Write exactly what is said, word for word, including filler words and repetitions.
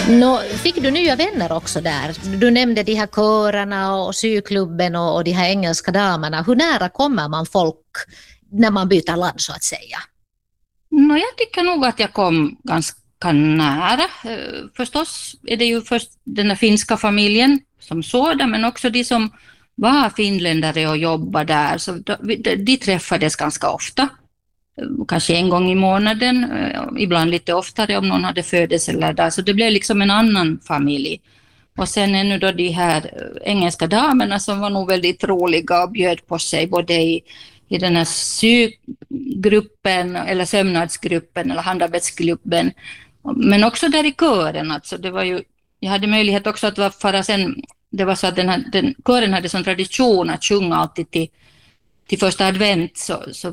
Nå, fick du nya vänner också där? Du nämnde de här körerna och syklubben och, och de här engelska damerna. Hur nära kommer man folk när man byter land så att säga? No, jag tycker nog att jag kom ganska nära. Eh, Förstås är det ju först den här finska familjen som sådan, men också de som var finländare och jobbade där. Så de, de träffades ganska ofta. Eh, Kanske en gång i månaden, eh, ibland lite oftare om någon hade födelsedag där. Så det blev liksom en annan familj. Och sen är nu då de här eh, engelska damerna som var nog väldigt roliga och bjöd på sig både i, i den här sygruppen eller sömnadsgruppen eller handarbetsgruppen, men också där i kören. Alltså det var ju, jag hade möjlighet också att vara fara sen, det var så att den här, den, kören hade sån tradition att sjunga alltid till, till första advent, så, så